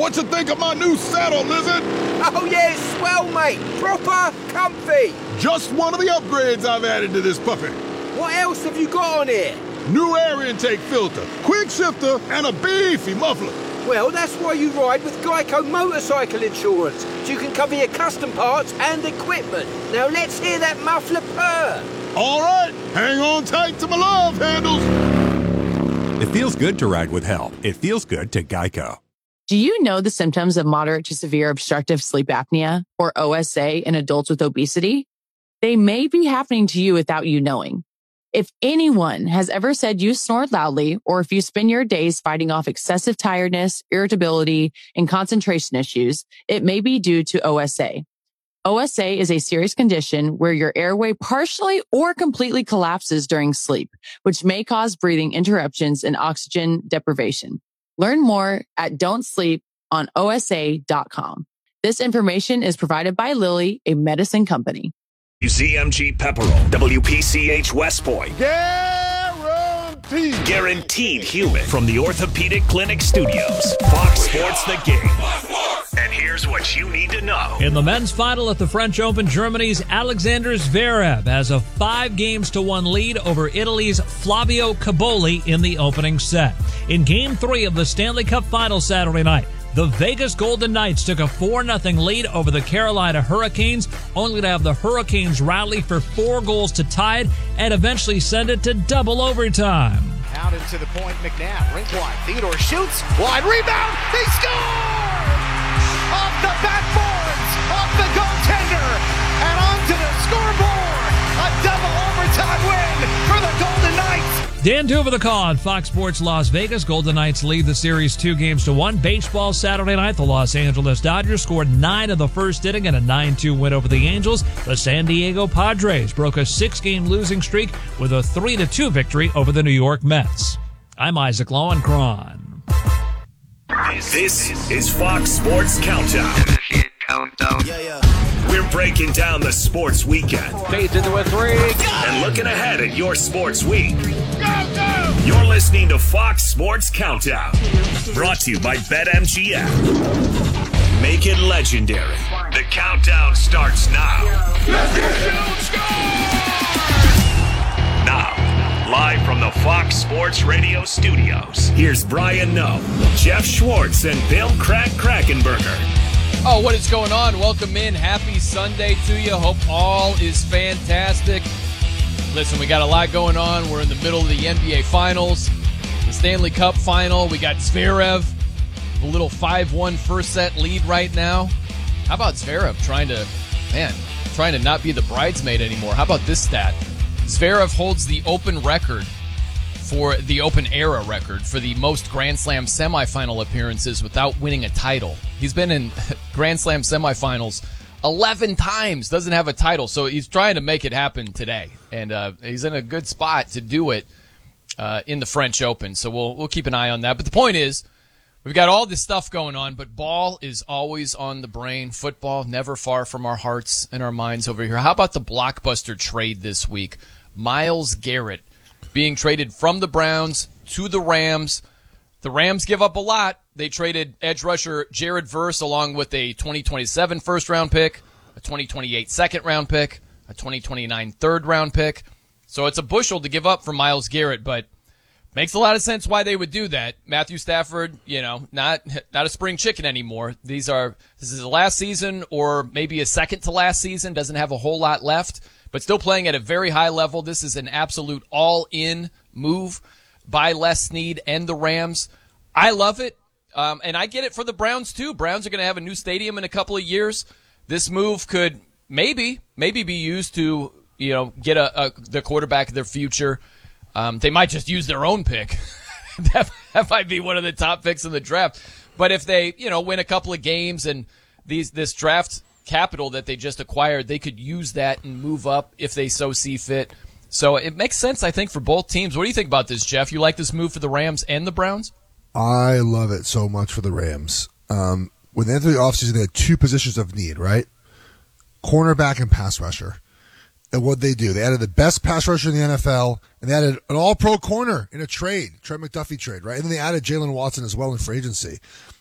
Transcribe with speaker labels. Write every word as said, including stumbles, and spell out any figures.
Speaker 1: What you think of my new saddle, Lizard?
Speaker 2: Oh, yeah, it's swell, mate. Proper comfy.
Speaker 1: Just one of the upgrades I've added to this puppy.
Speaker 2: What else have you got on here?
Speaker 1: New air intake filter, quick shifter, and a beefy muffler.
Speaker 2: Well, that's why you ride with Geico Motorcycle Insurance, so you can cover your custom parts and equipment. Now let's hear that muffler purr.
Speaker 1: All right, hang on tight to my love handles.
Speaker 3: It feels good to ride with help. It feels good to Geico.
Speaker 4: Do you know the symptoms of moderate to severe obstructive sleep apnea, or O S A, in adults with obesity? They may be happening to you without you knowing. If anyone has ever said you snore loudly, or if you spend your days fighting off excessive tiredness, irritability, and concentration issues, it may be due to O S A. O S A is a serious condition where your airway partially or completely collapses during sleep, which may cause breathing interruptions and oxygen deprivation. Learn more at don't sleep on O S A dot com. This information is provided by Lilly, a medicine company.
Speaker 5: Z M G Pepperell, W P C H West Point.
Speaker 1: Guaranteed.
Speaker 5: Guaranteed human. From the Orthopedic Clinic Studios. Fox Sports The Game. And here's what you need to know.
Speaker 6: In the men's final at the French Open, Germany's Alexander Zverev has a five games to one lead over Italy's Flavio Caboli in the opening set. In game three of the Stanley Cup final Saturday night, the Vegas Golden Knights took a four nothing lead over the Carolina Hurricanes, only to have the Hurricanes rally for four goals to tie it and eventually send it to double overtime.
Speaker 7: Out into the point, McNabb, rink wide. Theodore shoots, wide rebound, they score! Off the backboards, off the goaltender, and onto the scoreboard. A double overtime win for the Golden Knights.
Speaker 6: Dan Tuva the call on Fox Sports Las Vegas. Golden Knights lead the series two games to one. Baseball Saturday night, the Los Angeles Dodgers scored nine of the first inning in a nine two win over the Angels. The San Diego Padres broke a six-game losing streak with a three to two victory over the New York Mets. I'm Isaac Lowenkron.
Speaker 5: This is Fox Sports Countdown.
Speaker 8: Countdown. Yeah, yeah.
Speaker 5: We're breaking down the sports weekend.
Speaker 2: Fades into a three.
Speaker 5: And looking ahead at your sports week. You're listening to Fox Sports Countdown. Brought to you by BetMGM. Make it legendary. The countdown starts now. Now, live from the Fox Sports Radio studios, here's Brian Noe, Jeff Schwartz, and Bill Crack Krackenberger.
Speaker 9: Oh, what is going on? Welcome in. Happy Sunday to you. Hope all is fantastic. Listen, we got a lot going on. We're in the middle of the N B A Finals, the Stanley Cup Final. We got Zverev, a little five one first set lead right now. How about Zverev trying to, man, trying to not be the bridesmaid anymore? How about this stat? Zverev holds the Open record for the Open era record for the most Grand Slam semifinal appearances without winning a title. He's been in Grand Slam semifinals eleven times, doesn't have a title, so he's trying to make it happen today, and uh, he's in a good spot to do it uh, in the French Open. So we'll we'll keep an eye on that. But the point is, we've got all this stuff going on, but ball is always on the brain. Football never far from our hearts and our minds over here. How about the blockbuster trade this week? Myles Garrett being traded from the Browns to the Rams. The Rams give up a lot. They traded edge rusher Jared Verse along with a twenty twenty-seven first-round pick, a twenty twenty-eight second-round pick, a twenty twenty-nine third-round pick. So it's a bushel to give up for Myles Garrett, but makes a lot of sense why they would do that. Matthew Stafford, you know, not not a spring chicken anymore. These are this is the last season or maybe a second to last season. Doesn't have a whole lot left, but still playing at a very high level. This is an absolute all-in move by Les Snead and the Rams. I love it, um, and I get it for the Browns too. Browns are going to have a new stadium in a couple of years. This move could maybe maybe be used to, you know, get a, a the quarterback of their future. Um, they might just use their own pick. that, that might be one of the top picks in the draft. But if they, you know, win a couple of games and these this draft capital that they just acquired, they could use that and move up if they so see fit. So it makes sense, I think, for both teams. What do you think about this, Jeff? You like this move for the Rams and the Browns?
Speaker 10: I love it so much for the Rams. Um, when they entered the offseason, they had two positions of need, right? Cornerback and pass rusher. And what they do, they added the best pass rusher in the N F L, and they added an all-pro corner in a trade, Trent McDuffie trade, right? And then they added Jalen Watson as well in free agency.